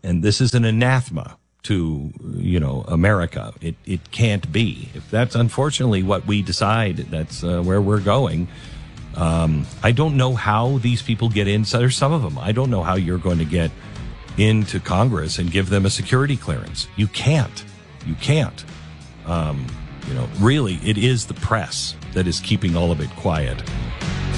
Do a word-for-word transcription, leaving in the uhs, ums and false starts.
and this is an anathema to, you know, America. It it can't be. If that's unfortunately what we decide, that's uh, where we're going. Um, I don't know how these people get in. So there's some of them. I don't know how you're going to get into Congress and give them a security clearance. You can't. You can't. Um, you know, really, it is the press that is keeping all of it quiet.